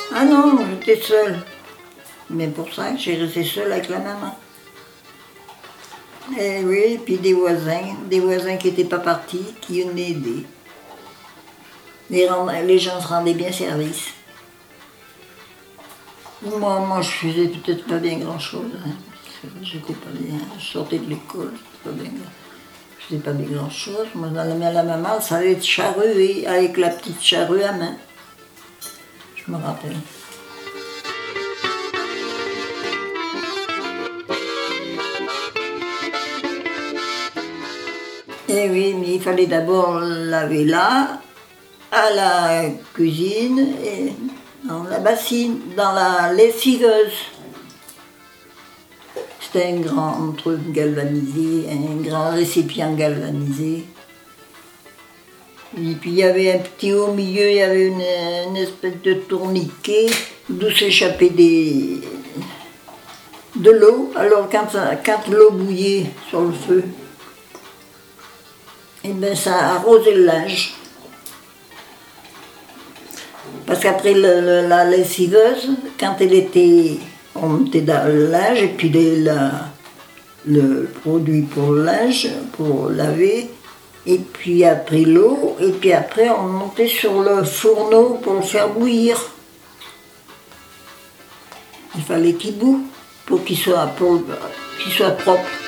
Ah non, j'étais seule. Mais pour ça, j'ai resté seule avec la maman. Et oui, et puis des voisins qui n'étaient pas partis, qui venaient aider. Les gens se rendaient bien service. Moi, je faisais peut-être pas bien grand-chose. Hein. J'étais pas bien, je sortais de l'école, je faisais pas bien grand-chose. Moi, dans la maman, ça allait être charrué avec la petite charrue à main. Je me rappelle. Et oui, mais il fallait d'abord laver là, à la cuisine, et dans la bassine, dans la lessiveuse. C'était un grand truc galvanisé, un grand récipient galvanisé. Et puis il y avait un petit au milieu, il y avait une espèce de tourniquet d'où s'échappait de l'eau. Alors quand l'eau bouillait sur le feu, et bien ça arrosait le linge. Parce qu'après la lessiveuse, quand on mettait dans le linge, et puis le produit pour le linge, pour laver, et puis après l'eau, et puis après on montait sur le fourneau pour le faire bouillir. Il fallait qu'il boue pour qu'il soit propre.